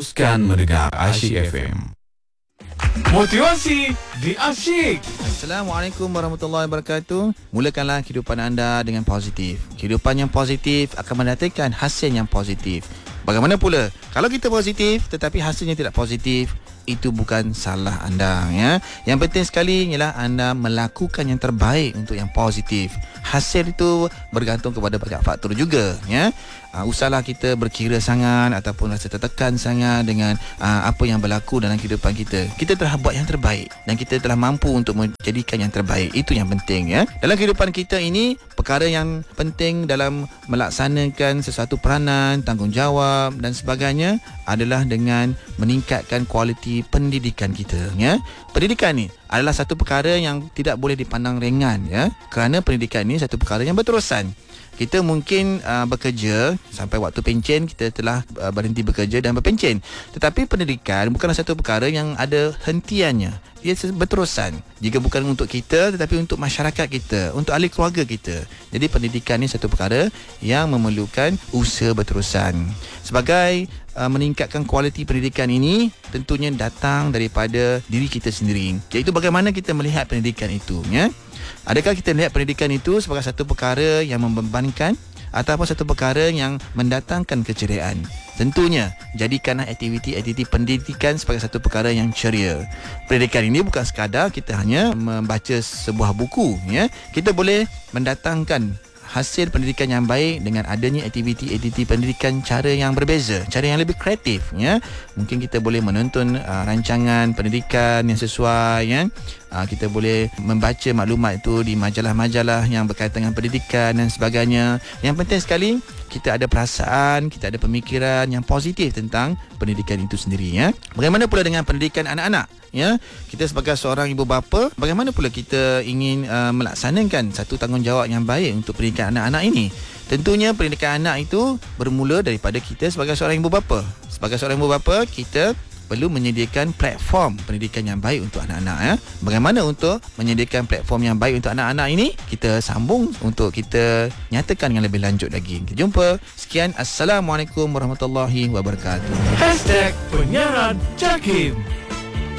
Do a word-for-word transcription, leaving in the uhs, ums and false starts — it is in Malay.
Teruskan mendengar Asyik F M. Motivasi di Asyik. Assalamualaikum warahmatullahi wabarakatuh. Mulakanlah kehidupan anda dengan positif. Kehidupan yang positif akan mendatangkan hasil yang positif. Bagaimana pula kalau kita positif tetapi hasilnya tidak positif, itu bukan salah anda, ya. Yang penting sekali ialah anda melakukan yang terbaik untuk yang positif. Hasil itu bergantung kepada banyak faktor juga, ya. Uh, usahlah kita berkira sangat ataupun rasa tertekan sangat dengan uh, apa yang berlaku dalam kehidupan kita. Kita telah buat yang terbaik dan kita telah mampu untuk menjadikan yang terbaik. Itu yang penting, ya. Dalam kehidupan kita ini, perkara yang penting dalam melaksanakan sesuatu peranan, tanggungjawab dan sebagainya adalah dengan meningkatkan kualiti pendidikan kita, ya. Pendidikan ni adalah satu perkara yang tidak boleh dipandang ringan, ya. Kerana pendidikan ni satu perkara yang berterusan. Kita mungkin uh, bekerja sampai waktu pencen, kita telah uh, berhenti bekerja dan berpencen. Tetapi pendidikan bukanlah satu perkara yang ada hentiannya. Ia berterusan. Jika bukan untuk kita tetapi untuk masyarakat kita, untuk ahli keluarga kita. Jadi pendidikan ni satu perkara yang memerlukan usaha berterusan. Sebagai uh, meningkatkan kualiti pendidikan ini tentunya datang daripada diri kita sendiri. Iaitu bagaimana kita melihat pendidikan itu, ya. Adakah kita melihat pendidikan itu sebagai satu perkara yang membebankan ataupun satu perkara yang mendatangkan keceriaan? Tentunya, jadikanlah aktiviti-aktiviti pendidikan sebagai satu perkara yang ceria. Pendidikan ini bukan sekadar kita hanya membaca sebuah buku, ya. Kita boleh mendatangkan hasil pendidikan yang baik dengan adanya aktiviti-aktiviti pendidikan cara yang berbeza, cara yang lebih kreatif, ya. Mungkin kita boleh menonton uh, rancangan pendidikan yang sesuai, ya. Uh, kita boleh membaca maklumat itu di majalah-majalah yang berkaitan dengan pendidikan dan sebagainya. Yang penting sekali kita ada perasaan, kita ada pemikiran yang positif tentang pendidikan itu sendiri, ya. Bagaimana pula dengan pendidikan anak-anak, ya? Kita sebagai seorang ibu bapa, bagaimana pula kita ingin uh, melaksanakan satu tanggungjawab yang baik untuk pendidikan anak-anak ini? Tentunya pendidikan anak itu bermula daripada kita sebagai seorang ibu bapa. Sebagai seorang ibu bapa, kita perlu menyediakan platform pendidikan yang baik untuk anak-anak, ya. Bagaimana untuk menyediakan platform yang baik untuk anak-anak ini? Kita sambung untuk kita nyatakan dengan lebih lanjut lagi. Kita jumpa. Sekian. Assalamualaikum warahmatullahi wabarakatuh. Hashtag Penyiaran Jakim.